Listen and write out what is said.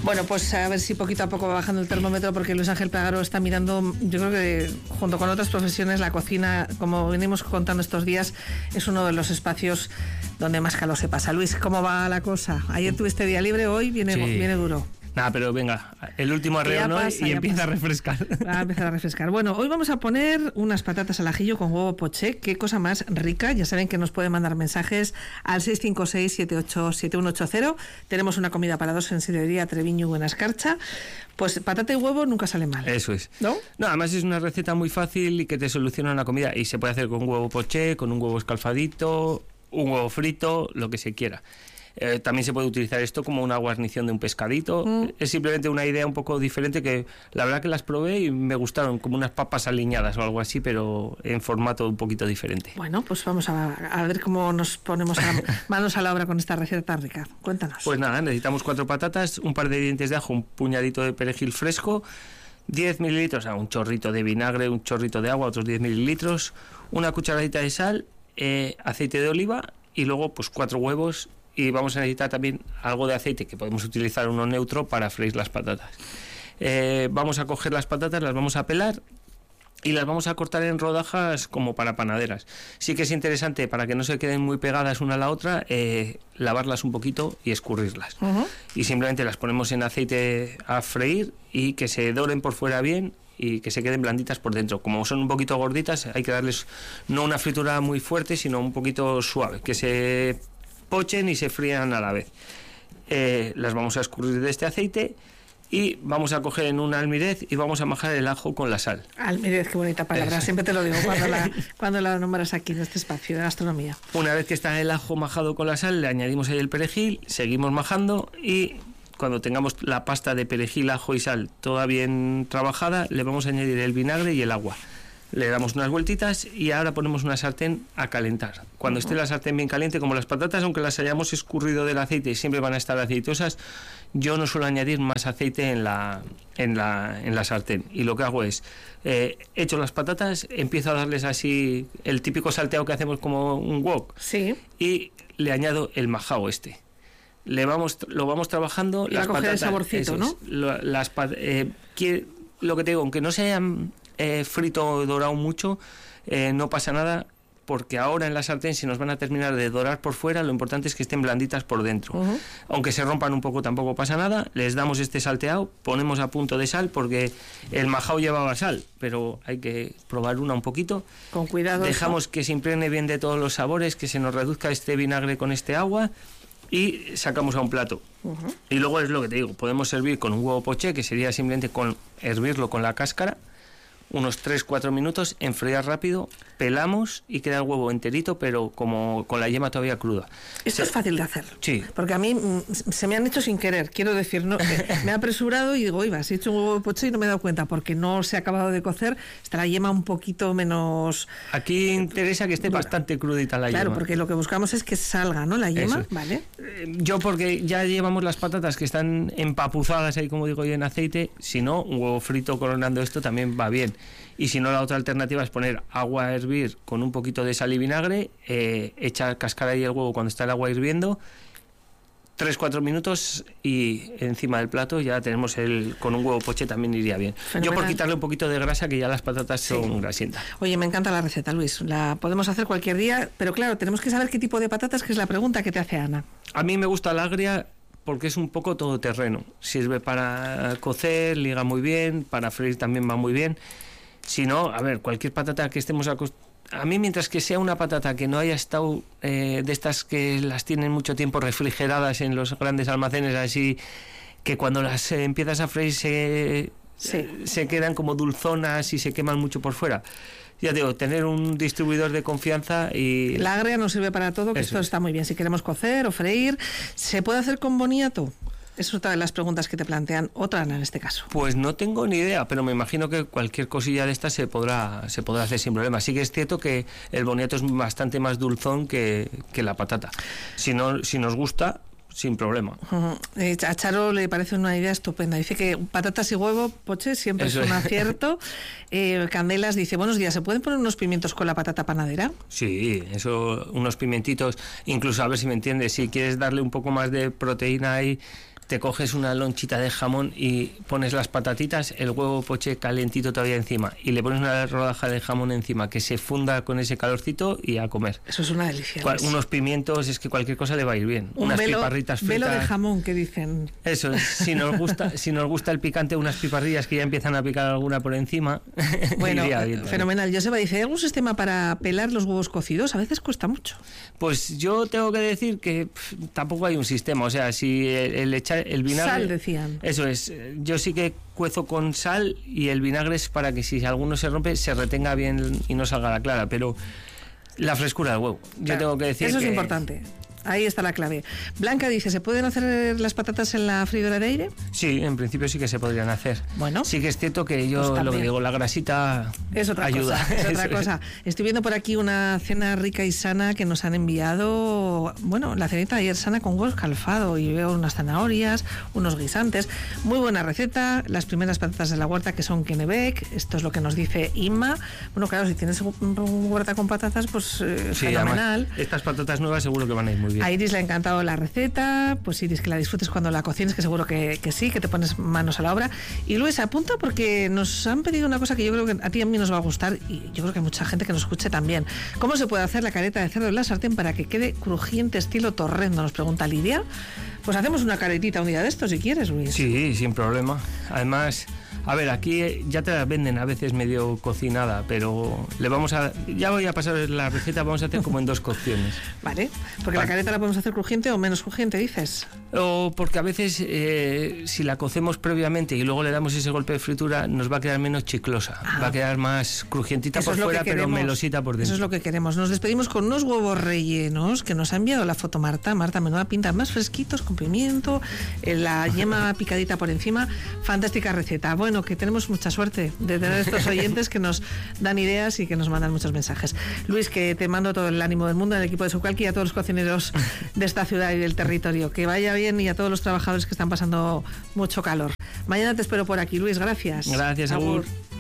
Bueno, pues a ver si poquito a poco va bajando el termómetro, porque Luis Ángel Plagaro está mirando, yo creo que junto con otras profesiones, la cocina, como venimos contando estos días, es uno de los espacios donde más calor se pasa. Luis, ¿cómo va la cosa? Ayer tuviste día libre, hoy viene duro. Nada, pero venga, el último arreo no y empieza a refrescar. Va a empezar a refrescar. Bueno, hoy vamos a poner unas patatas al ajillo con huevo poché. Qué cosa más rica. Ya saben que nos pueden mandar mensajes al 656-787180. Tenemos una comida para dos en Sidrería Treviño en Escarcha. Pues patata y huevo nunca sale mal. Eso es. ¿No? No, además es una receta muy fácil y que te soluciona una comida. Y se puede hacer con huevo poché, con un huevo escalfadito, un huevo frito, lo que se quiera. También se puede utilizar esto como una guarnición de un pescadito. Es simplemente una idea un poco diferente que la verdad que las probé y me gustaron, como unas papas aliñadas o algo así, pero en formato un poquito diferente. Bueno, pues vamos a ver cómo nos ponemos manos a la obra con esta receta tan rica. Cuéntanos. Pues nada, necesitamos 4 patatas, un par de dientes de ajo, un puñadito de perejil fresco, 10 mililitros, un chorrito de vinagre, un chorrito de agua, otros 10 mililitros, una cucharadita de sal, aceite de oliva y luego pues 4 huevos. Y vamos a necesitar también algo de aceite, que podemos utilizar uno neutro para freír las patatas. Vamos a coger las patatas, las vamos a pelar y las vamos a cortar en rodajas como para panaderas. Sí que es interesante, para que no se queden muy pegadas una a la otra, lavarlas un poquito y escurrirlas. Y simplemente las ponemos en aceite a freír y que se doren por fuera bien y que se queden blanditas por dentro. Como son un poquito gorditas, hay que darles no una fritura muy fuerte, sino un poquito suave, que se pochen y se frían a la vez. Las vamos a escurrir de este aceite y vamos a coger en un almirez y vamos a majar el ajo con la sal. Almirez, qué bonita palabra. Siempre te lo digo cuando la nombras aquí en este espacio de gastronomía. Una vez que está el ajo majado con la sal, le añadimos ahí el perejil, seguimos majando y cuando tengamos la pasta de perejil, ajo y sal toda bien trabajada, le vamos a añadir el vinagre y el agua. Le damos unas vueltitas y ahora ponemos una sartén a calentar. Cuando esté la sartén bien caliente, como las patatas, aunque las hayamos escurrido del aceite y siempre van a estar aceitosas, yo no suelo añadir más aceite en la sartén. Y lo que hago es, echo las patatas, empiezo a darles así el típico salteado que hacemos como un wok. Sí. Y le añado el majao este. Lo vamos trabajando. Y las patatas, el saborcito, ¿no? Lo que te digo, aunque no se hayan frito o dorado mucho, no pasa nada, porque ahora en la sartén, si nos van a terminar de dorar por fuera, lo importante es que estén blanditas por dentro. Aunque se rompan un poco, tampoco pasa nada. Les damos este salteado, ponemos a punto de sal, porque el majao llevaba sal, pero hay que probar un poquito. Con cuidado. Dejamos que se impregne bien de todos los sabores, que se nos reduzca este vinagre con este agua y sacamos a un plato. Y luego es lo que te digo, podemos servir con un huevo poché, que sería simplemente hervirlo con la cáscara, unos 3-4 minutos, enfriar rápido, pelamos y queda el huevo enterito, pero como con la yema todavía cruda. Esto es fácil de hacer. Sí. Porque a mí se me han hecho sin querer, quiero decir, no, me he apresurado y digo, he hecho un huevo poché y no me he dado cuenta, porque no se ha acabado de cocer, está la yema un poquito menos... Aquí interesa que esté bastante crudita la yema. Claro, porque lo que buscamos es que salga, ¿no?, la yema. Eso. Vale. Yo, porque ya llevamos las patatas que están empapuzadas ahí, como digo yo, en aceite, si no, un huevo frito coronando esto también va bien. Y si no, la otra alternativa es poner agua a hervir con un poquito de sal y vinagre, echar cáscara ahí el huevo cuando está el agua hirviendo, 3-4 minutos y encima del plato ya tenemos con un huevo poché también iría bien. Fenomenal. Yo por quitarle un poquito de grasa, que ya las patatas son grasientas. Oye, me encanta la receta, Luis. La podemos hacer cualquier día, pero claro, tenemos que saber qué tipo de patatas, que es la pregunta que te hace Ana. A mí me gusta la agria porque es un poco todoterreno. Sirve para cocer, liga muy bien, para freír también va muy bien. Si no, a ver, cualquier patata que estemos acostumbrados. A mí, mientras que sea una patata que no haya estado de estas que las tienen mucho tiempo refrigeradas en los grandes almacenes, así que cuando las empiezas a freír se quedan como dulzonas y se queman mucho por fuera. Ya digo, tener un distribuidor de confianza y... La agria nos sirve para todo, que esto está muy bien. Si queremos cocer o freír, ¿se puede hacer con boniato? Es otra de las preguntas que te plantean, otra en este caso. Pues no tengo ni idea, pero me imagino que cualquier cosilla de estas se podrá hacer sin problema. Sí que es cierto que el boniato es bastante más dulzón que la patata. Si nos gusta, sin problema. A Charo le parece una idea estupenda. Dice que patatas y huevo poché siempre es un acierto. Candelas dice, buenos días, ¿se pueden poner unos pimientos con la patata panadera? Sí, eso, unos pimentitos, incluso a ver si me entiendes, si quieres darle un poco más de proteína ahí, te coges una lonchita de jamón y pones las patatitas, el huevo poché calentito todavía encima y le pones una rodaja de jamón encima que se funda con ese calorcito y a comer. Eso es una delicia. Unos pimientos, es que cualquier cosa le va a ir bien. Unas piparritas fritas. Velo de jamón que dicen. Eso es, si nos gusta el picante, unas piparrillas que ya empiezan a picar alguna por encima. Bueno, fenomenal. Joseba dice, ¿hay algún sistema para pelar los huevos cocidos? A veces cuesta mucho. Pues yo tengo que decir que tampoco hay un sistema, o sea, si el echar el vinagre... Sal, decían. Eso es, yo sí que cuezo con sal y el vinagre es para que si alguno se rompe se retenga bien y no salga la clara, pero la frescura del huevo, claro, yo tengo que decir eso que... es importante. Ahí está la clave. Blanca dice, ¿se pueden hacer las patatas en la freidora de aire? Sí, en principio sí que se podrían hacer. Bueno. Sí que es cierto que yo pues lo que digo, la grasita es otra ayuda. Cosa, es otra cosa. Estoy viendo por aquí una cena rica y sana que nos han enviado, bueno, la cenita de ayer sana con huevos calfado y veo unas zanahorias, unos guisantes. Muy buena receta, las primeras patatas de la huerta que son Kennebec, esto es lo que nos dice Inma. Bueno, claro, si tienes un huerta con patatas, pues sí, fenomenal. Además, estas patatas nuevas seguro que van a ir muy bien. A Iris le ha encantado la receta, pues Iris, que la disfrutes cuando la cocines, que seguro que sí, que te pones manos a la obra. Y Luis, apunta porque nos han pedido una cosa que yo creo que a ti y a mí nos va a gustar y yo creo que hay mucha gente que nos escuche también. ¿Cómo se puede hacer la careta de cerdo en la sartén para que quede crujiente estilo torrendo? Nos pregunta Lidia. Pues hacemos una caretita un día de esto si quieres, Luis. Sí, sin problema. Además... A ver, aquí ya te la venden a veces medio cocinada, pero ya voy a pasar la receta, vamos a hacer como en 2 cocciones. Vale, porque la careta la podemos hacer crujiente o menos crujiente, dices. O porque a veces si la cocemos previamente y luego le damos ese golpe de fritura, nos va a quedar menos chiclosa, va a quedar más crujientita por fuera, pero melosita por dentro. Eso es lo que queremos. Nos despedimos con unos huevos rellenos que nos ha enviado la foto Marta. Marta, menuda pinta, más fresquitos, con pimiento, la yema picadita por encima. Fantástica receta. Bueno, que tenemos mucha suerte de tener estos oyentes que nos dan ideas y que nos mandan muchos mensajes. Luis, que te mando todo el ánimo del mundo, al equipo de Sucalqui y a todos los cocineros de esta ciudad y del territorio. Que vaya bien y a todos los trabajadores que están pasando mucho calor. Mañana te espero por aquí, Luis. Gracias. Gracias, Agur.